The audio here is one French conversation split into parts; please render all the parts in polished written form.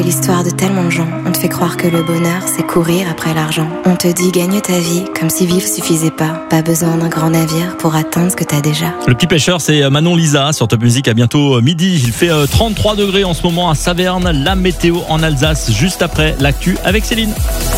l'histoire de tellement de gens. On te fait croire que le bonheur, c'est courir après l'argent. On te dit gagne ta vie, comme si vivre suffisait pas. Pas besoin d'un grand navire pour atteindre ce que t'as déjà. Le petit pêcheur, c'est Manon Lisa sur Top Music. À bientôt midi. Il fait 33 degrés en ce moment à Saverne. La météo en Alsace, juste après l'actu avec Céline.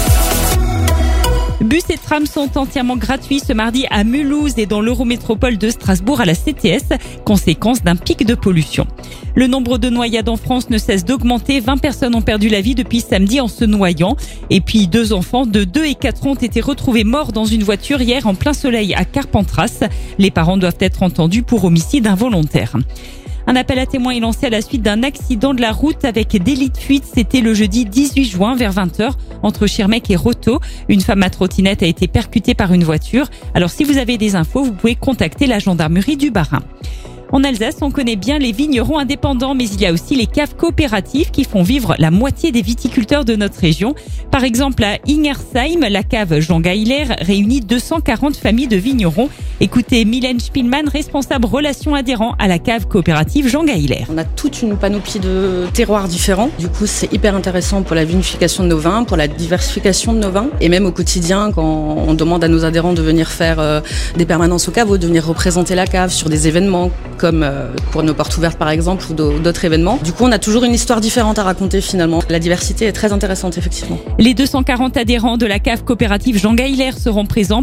Bus et trams sont entièrement gratuits ce mardi à Mulhouse et dans l'Eurométropole de Strasbourg à la CTS, conséquence d'un pic de pollution. Le nombre de noyades en France ne cesse d'augmenter. 20 personnes ont perdu la vie depuis samedi en se noyant. Et puis 2 enfants de 2 et 4 ans ont été retrouvés morts dans une voiture hier en plein soleil à Carpentras. Les parents doivent être entendus pour homicide involontaire. Un appel à témoins est lancé à la suite d'un accident de la route avec délit de fuite. C'était le jeudi 18 juin vers 20h entre Schirmeck et Roto. Une femme à trottinette a été percutée par une voiture. Alors si vous avez des infos, vous pouvez contacter la gendarmerie du Bas-Rhin. En Alsace, on connaît bien les vignerons indépendants, mais il y a aussi les caves coopératives qui font vivre la moitié des viticulteurs de notre région. Par exemple, à Ingersheim, la cave Jean Gahler réunit 240 familles de vignerons. Écoutez Mylène Spielmann, responsable relations adhérents à la cave coopérative Jean Gahler. On a toute une panoplie de terroirs différents. Du coup, c'est hyper intéressant pour la vinification de nos vins, pour la diversification de nos vins. Et même au quotidien, quand on demande à nos adhérents de venir faire des permanences au caveau, de venir représenter la cave sur des événements comme pour nos portes ouvertes par exemple ou d'autres événements. Du coup, on a toujours une histoire différente à raconter finalement. La diversité est très intéressante effectivement. Les 240 adhérents de la cave coopérative Jean Gahler seront présents